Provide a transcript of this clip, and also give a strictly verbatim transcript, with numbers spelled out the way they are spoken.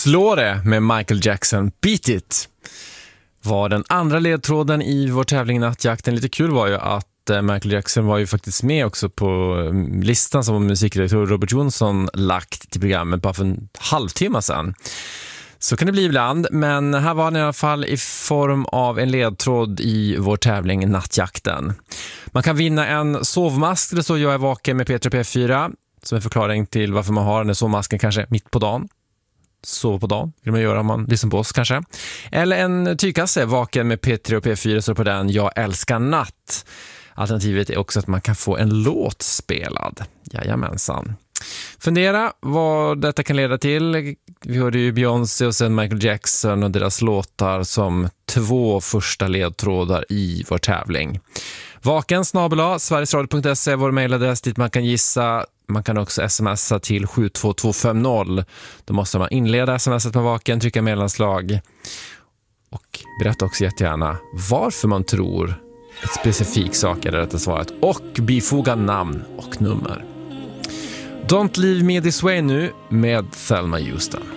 Slå det med Michael Jackson, Beat It var den andra ledtråden i vår tävling Nattjakten. Lite kul var ju att Michael Jackson var ju faktiskt med också på listan som musikredaktör Robert Jonsson lagt till programmet bara för en halvtimme sedan. Så kan det bli ibland, men här var den i alla fall i form av en ledtråd i vår tävling Nattjakten. Man kan vinna en sovmask, det står jag är vaken med P tre P fyra, som en förklaring till varför man har den här sovmasken kanske mitt på dagen. Sova på dagen, vill man göra om man lyssnar på oss kanske. Eller en tygkasse, vaken med P tre och P fyra, så på den Jag älskar natt. Alternativet är också att man kan få en låt spelad. Jajamensan. Fundera vad detta kan leda till. Vi hörde ju Beyoncé och sen Michael Jackson och deras låtar som två första ledtrådar i vår tävling. Vaken snabel-a sverigesradio punkt se är vår mejladress dit man kan gissa. Man kan också smsa till sju två två fem noll. Då måste man inleda smset med vaken, trycka medlemslag och berätta också jättegärna varför man tror ett specifik sak är det rätta svaret och bifoga namn och nummer. Don't Leave Me This Way nu med Thelma Houston.